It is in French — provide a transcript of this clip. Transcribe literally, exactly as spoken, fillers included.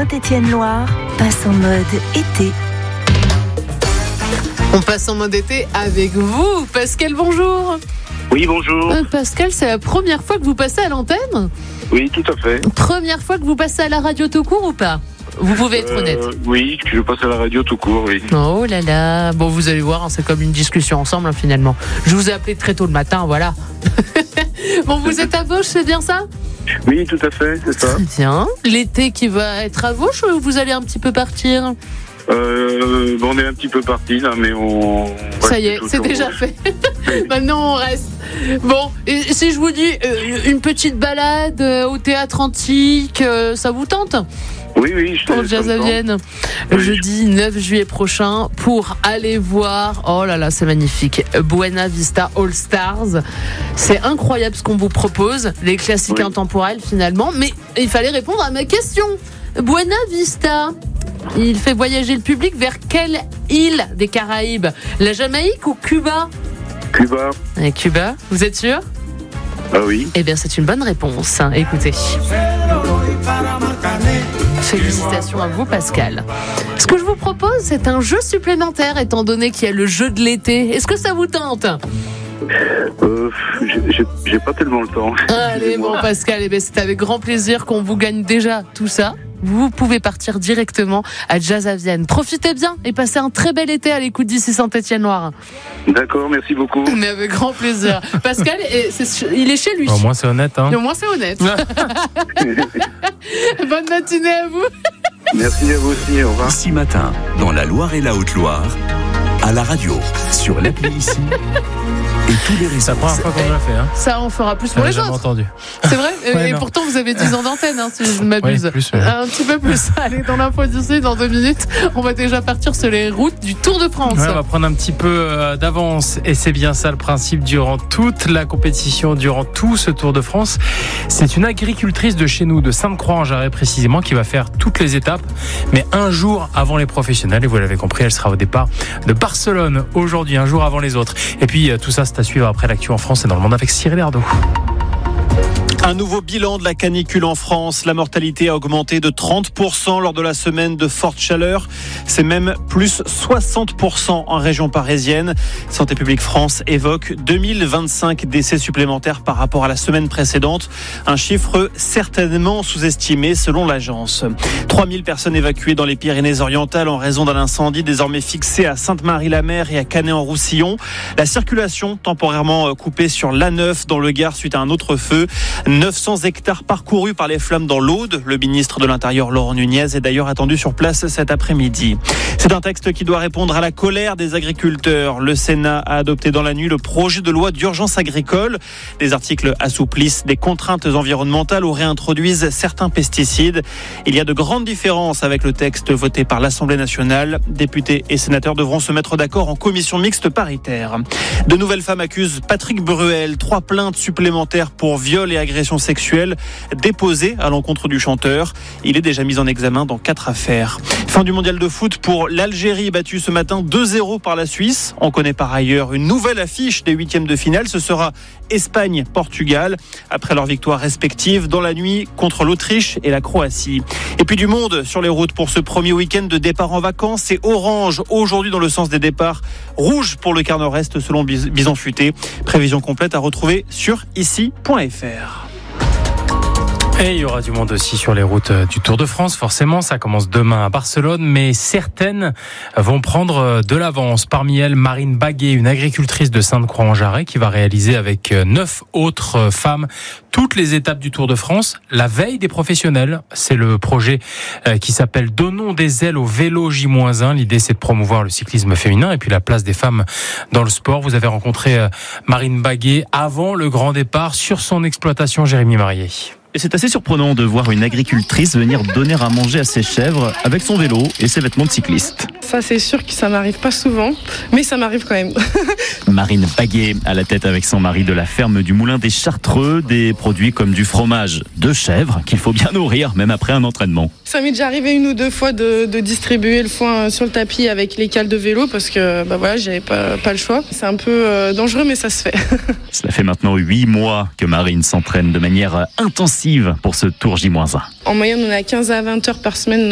Saint-Étienne-Loire passe en mode été. On passe en mode été avec vous. Pascal, bonjour. Oui, bonjour. Euh, Pascal, c'est la première fois que vous passez à l'antenne ? Oui, tout à fait. Première fois que vous passez à la radio tout court ou pas ? Vous pouvez être Euh, honnête. Oui, je passe à la radio tout court, oui. Oh là là. Bon, vous allez voir, hein, c'est comme une discussion ensemble, hein, finalement. Je vous ai appelé très tôt le matin, voilà. Bon, vous êtes à Vosges, c'est bien ça ? Oui, tout à fait, c'est ça. Très bien. L'été qui va être à Vosges ou vous allez un petit peu partir ? Euh, bon, on est un petit peu parti là, mais on... Ça y est, c'est déjà fait. Maintenant, on reste. Bon, et si je vous dis euh, une petite balade euh, au théâtre antique, euh, ça vous tente ? Oui, oui, je Pour le Jazz à Vienne, le Oui. jeudi neuf juillet prochain, pour aller voir, oh là là, c'est magnifique, Buena Vista All Stars. C'est incroyable ce qu'on vous propose, les classiques Oui. intemporels finalement, mais il fallait répondre à ma question. Buena Vista, il fait voyager le public vers quelle île des Caraïbes ? La Jamaïque ou Cuba ? Cuba. Et Cuba, vous êtes sûr ? Ah oui. Eh bien, c'est une bonne réponse. Écoutez. Félicitations à vous, Pascal. Ce que je vous propose, c'est un jeu supplémentaire, étant donné qu'il y a le jeu de l'été. Est-ce que ça vous tente ? Euh, j'ai- j'ai j'ai pas tellement le temps. Allez, bon, Pascal, eh bien, c'est avec grand plaisir qu'on vous gagne déjà tout ça. Vous pouvez partir directement à Jazz à Vienne. Profitez bien et passez un très bel été à l'écoute d'ici Saint-Étienne-Loire. D'accord, merci beaucoup. Mais avec grand plaisir. Pascal, et c'est- il est chez lui. Au moins c'est honnête, hein. Et au moins, c'est honnête. Bonne matinée à vous. Merci à vous aussi, au revoir. Ici matin, dans la Loire et la Haute-Loire, à la radio, sur l'appli ici, et tous les réseaux. C'est la première fois qu'on l'a fait, hein. Ça, on fera plus Je pour l'avais les jamais autres. entendu. C'est vrai. Et- Ouais, Et non. pourtant, vous avez dix ans d'antenne, hein, si je ne m'abuse. Oui, plus, ouais. Un petit peu plus. Allez, dans l'info d'ici, dans deux minutes, on va déjà partir sur les routes du Tour de France. Ouais, on va prendre un petit peu euh, d'avance et c'est bien ça le principe durant toute la compétition, durant tout ce Tour de France. C'est une agricultrice de chez nous, de Sainte-Croix-en-Jarret précisément, qui va faire toutes les étapes, mais un jour avant les professionnels. Et vous l'avez compris, elle sera au départ de Barcelone aujourd'hui, un jour avant les autres. Et puis euh, tout ça, c'est à suivre après l'actu en France et dans le monde avec Cyril Erdo. Un nouveau bilan de la canicule en France. La mortalité a augmenté de trente pour cent lors de la semaine de forte chaleur. C'est même plus soixante pour cent en région parisienne. Santé publique France évoque deux mille vingt-cinq décès supplémentaires par rapport à la semaine précédente. Un chiffre certainement sous-estimé selon l'agence. trois mille personnes évacuées dans les Pyrénées-Orientales en raison d'un incendie désormais fixé à Sainte-Marie-la-Mer et à Canet-en-Roussillon. La circulation temporairement coupée sur l'A neuf dans le Gard suite à un autre feu. neuf cents hectares parcourus par les flammes dans l'Aude. Le ministre de l'Intérieur, Laurent Nunez, est d'ailleurs attendu sur place cet après-midi. C'est un texte qui doit répondre à la colère des agriculteurs. Le Sénat a adopté dans la nuit le projet de loi d'urgence agricole. Des articles assouplissent des contraintes environnementales ou réintroduisent certains pesticides. Il y a de grandes différences avec le texte voté par l'Assemblée nationale. Députés et sénateurs devront se mettre d'accord en commission mixte paritaire. De nouvelles femmes accusent Patrick Bruel. Trois plaintes supplémentaires pour viol et agression sexuelle déposées à l'encontre du chanteur. Il est déjà mis en examen dans quatre affaires. Fin du mondial de foot pour l'Algérie, battue ce matin deux zéro par la Suisse. On connaît par ailleurs une nouvelle affiche des huitièmes de finale. Ce sera Espagne-Portugal, après leurs victoires respectives dans la nuit contre l'Autriche et la Croatie. Et puis du monde sur les routes pour ce premier week-end de départ en vacances. C'est orange aujourd'hui dans le sens des départs, rouge pour le quart nord-est selon Bison Futé. Prévision complète à retrouver sur ici point f r. Et il y aura du monde aussi sur les routes du Tour de France, forcément. Ça commence demain à Barcelone, mais certaines vont prendre de l'avance. Parmi elles, Marine Baguet, une agricultrice de Sainte-Croix-en-Jarret, qui va réaliser avec neuf autres femmes toutes les étapes du Tour de France, la veille des professionnels. C'est le projet qui s'appelle « Donnons des ailes au vélo J un ». L'idée, c'est de promouvoir le cyclisme féminin et puis la place des femmes dans le sport. Vous avez rencontré Marine Baguet avant le grand départ sur son exploitation, Jérémy Marié. Et c'est assez surprenant de voir une agricultrice venir donner à manger à ses chèvres avec son vélo et ses vêtements de cycliste. Ça, c'est sûr que ça m'arrive pas souvent, mais ça m'arrive quand même. Marine Baguet, à la tête avec son mari de la ferme du Moulin des Chartreux, des produits comme du fromage de chèvre qu'il faut bien nourrir, même après un entraînement. Ça m'est déjà arrivé une ou deux fois de, de distribuer le foin sur le tapis avec les cales de vélo parce que bah voilà, j'avais pas, pas le choix. C'est un peu euh, dangereux, mais ça se fait. Cela fait maintenant huit mois que Marine s'entraîne de manière intensive pour ce Tour J un. En moyenne, on est à quinze à vingt heures par semaine